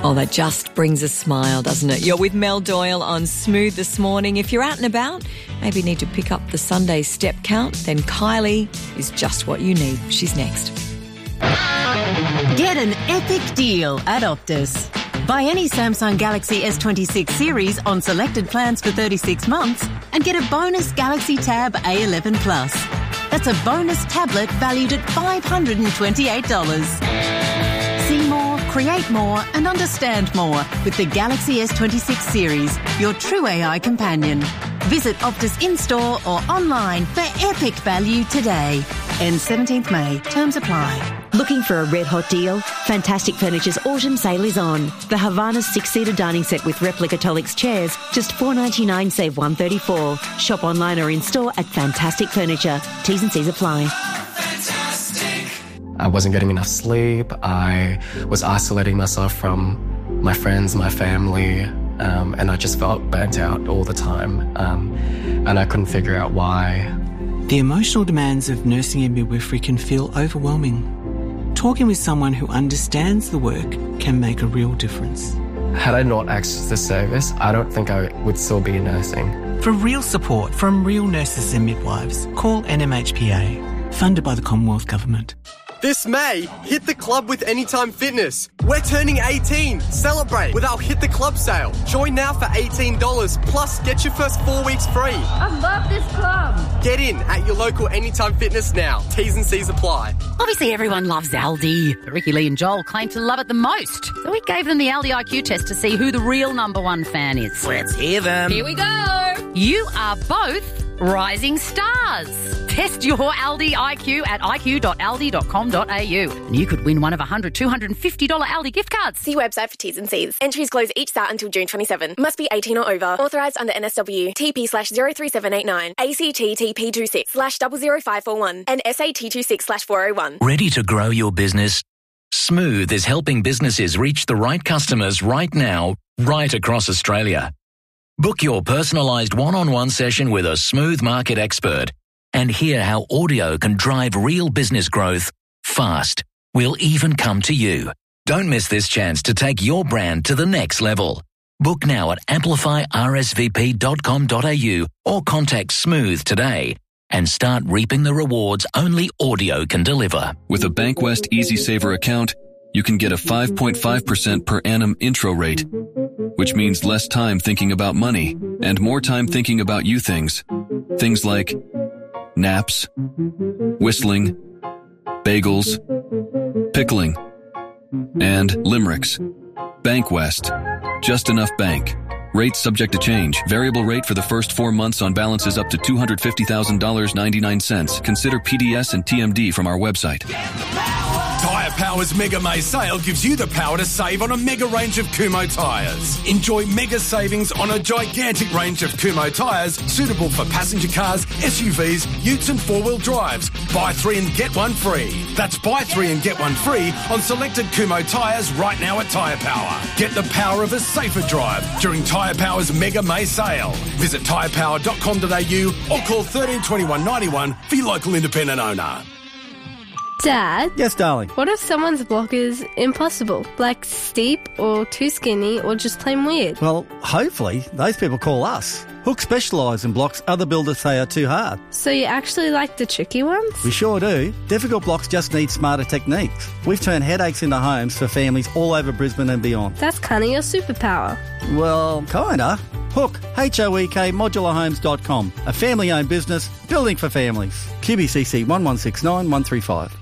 Oh, that just brings a smile, doesn't it? You're with Mel Doyle on Smooth this morning. If you're out and about, maybe need to pick up the Sunday step count, then Kylie is just what you need. She's next. Get an epic deal at Optus. Buy any Samsung Galaxy S26 series on selected plans for 36 months and get a bonus Galaxy Tab A11 Plus. That's a bonus tablet valued at $528. See more, create more and understand more with the Galaxy S26 series, your true AI companion. Visit Optus in-store or online for epic value today. Ends 17th May. Terms apply. Looking for a red-hot deal? Fantastic Furniture's autumn sale is on. The Havana 6-seater dining set with replica Tolix chairs, just $4.99 save $134. Shop online or in-store at Fantastic Furniture. T's and C's apply. I wasn't getting enough sleep. I was isolating myself from my friends, my family, and I just felt burnt out all the time. And I couldn't figure out why. The emotional demands of nursing and midwifery can feel overwhelming. Talking with someone who understands the work can make a real difference. Had I not accessed this service, I don't think I would still be nursing. For real support from real nurses and midwives, call NMHPA, funded by the Commonwealth Government. This May, hit the club with Anytime Fitness. We're turning 18. Celebrate with our Hit the Club sale. Join now for $18, plus get your first 4 weeks free. I love this club. Get in at your local Anytime Fitness now. T's and C's apply. Obviously, everyone loves Aldi, but Ricky Lee and Joel claim to love it the most. So we gave them the Aldi IQ test to see who the real number one fan is. Let's hear them. Here we go. You are both rising stars. Test your Aldi IQ at iq.aldi.com.au and you could win one of $100, $250 Aldi gift cards. See website for T's and C's. Entries close each start until June 27. Must be 18 or over. Authorised under NSW. TP/03789. ACT TP26/00541 and SAT26/401. Ready to grow your business? Smooth is helping businesses reach the right customers right now, right across Australia. Book your personalised one-on-one session with a Smooth market expert and hear how audio can drive real business growth fast. We'll even come to you. Don't miss this chance to take your brand to the next level. Book now at amplifyrsvp.com.au or contact Smooth today and start reaping the rewards only audio can deliver. With a Bankwest EasySaver account, you can get a 5.5% per annum intro rate, which means less time thinking about money and more time thinking about you things. Things like naps, whistling, bagels, pickling, and limericks. Bankwest. Just enough bank. Rates subject to change. Variable rate for the first 4 months on balances up to $250,000.99. Consider PDS and TMD from our website. Tyre Power's Mega May sale gives you the power to save on a mega range of Kumho tyres. Enjoy mega savings on a gigantic range of Kumho tyres suitable for passenger cars, SUVs, utes and four-wheel drives. Buy 3 and get 1 free. That's buy 3 and get 1 free on selected Kumho tyres right now at Tyre Power. Get the power of a safer drive during Tyre Power's Mega May sale. Visit tyrepower.com.au or call 13 21 91 for your local independent owner. Dad? Yes, darling? What if someone's block is impossible, like steep or too skinny or just plain weird? Well, hopefully those people call us. Hook specialise in blocks other builders say are too hard. So you actually like the tricky ones? We sure do. Difficult blocks just need smarter techniques. We've turned headaches into homes for families all over Brisbane and beyond. That's kind of your superpower. Well, kinda. Hook, H-O-E-K, modularhomes.com. A family-owned business, building for families. QBCC 1169 135.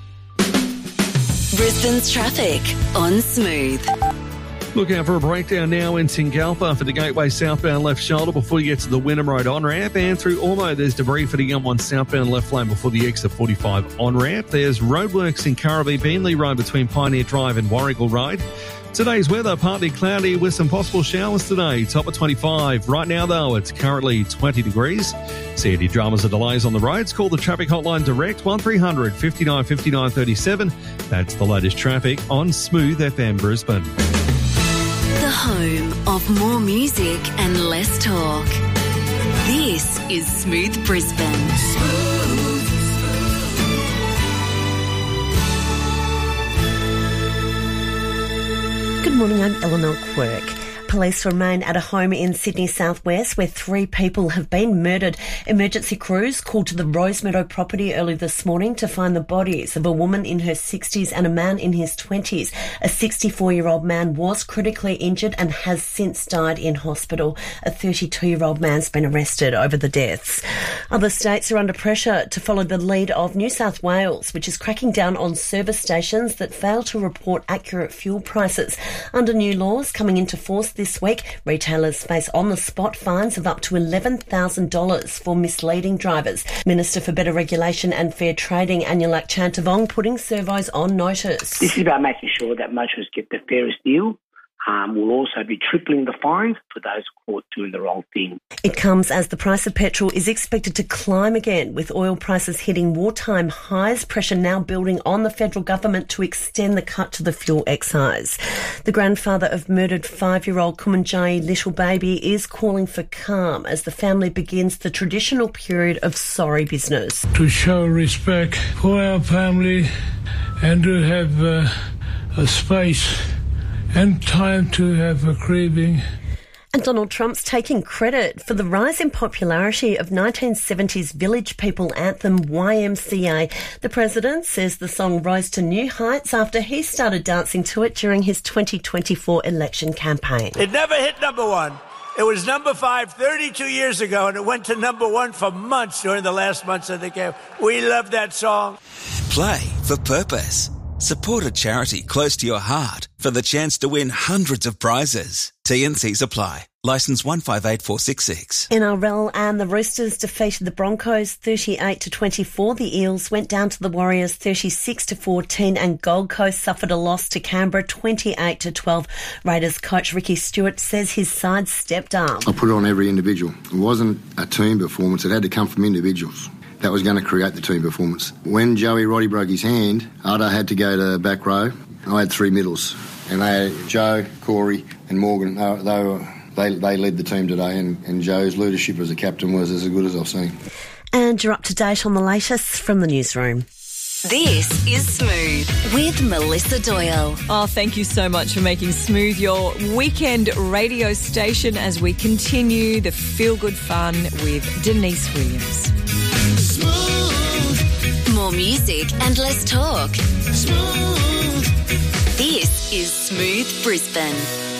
Brisbane's traffic on Smooth. Look out for a breakdown now in Tingalpa for the Gateway southbound left shoulder before you get to the Wynnum Road on-ramp, and through Ormo there's debris for the M1 southbound left lane before the exit 45 on-ramp. There's roadworks in Currabee Beanley Road between Pioneer Drive and Warrigal Road. Today's weather, partly cloudy with some possible showers today, top of 25. Right now, though, it's currently 20 degrees. See any dramas or delays on the roads, call the traffic hotline direct, 1300 59 59 37. That's the latest traffic on Smooth FM Brisbane. The home of more music and less talk. This is Smooth Brisbane. Good morning, I'm Eleanor Quirk. Police remain at a home in Sydney southwest where 3 people have been murdered. Emergency crews called to the Rosemeadow property early this morning to find the bodies of a woman in her 60s and a man in his 20s. A 64-year-old man was critically injured and has since died in hospital. A 32-year-old man's been arrested over the deaths. Other states are under pressure to follow the lead of New South Wales, which is cracking down on service stations that fail to report accurate fuel prices. Under new laws coming into force this week, retailers face on-the-spot fines of up to $11,000 for misleading drivers. Minister for Better Regulation and Fair Trading, Anulak Chantavong, putting servos on notice. This is about making sure that motorists get the fairest deal. We'll also be tripling the fines for those caught doing the wrong thing. It comes as the price of petrol is expected to climb again, with oil prices hitting wartime highs, pressure now building on the federal government to extend the cut to the fuel excise. The grandfather of murdered 5-year-old Kumanjayi little baby is calling for calm as the family begins the traditional period of sorry business. To show respect for our family and to have a space and time to have a grieving. And Donald Trump's taking credit for the rise in popularity of 1970s Village People anthem YMCA. The president says the song rose to new heights after he started dancing to it during his 2024 election campaign. It never hit number 1. It was number 5 32 years ago, and it went to number 1 for months during the last months of the campaign. We love that song. Play for purpose. Support a charity close to your heart for the chance to win hundreds of prizes. T&Cs apply. Licence 158466. NRL and the Roosters defeated the Broncos 38-24. The Eels went down to the Warriors 36-14 and Gold Coast suffered a loss to Canberra 28-12. Raiders coach Ricky Stewart says his side stepped up. I put it on every individual. It wasn't a team performance. It had to come from individuals. That was going to create the team performance. When Joey Roddy broke his hand, Arda had to go to back row. I had 3 middles. And they had Joe, Corey and Morgan. They led the team today, and Joe's leadership as a captain was as good as I've seen. And you're up to date on the latest from the newsroom. This is Smooth with Melissa Doyle. Oh, thank you so much for making Smooth your weekend radio station as we continue the feel-good fun with Denise Williams. Smooth. More music and less talk. Smooth. This is Smooth Brisbane.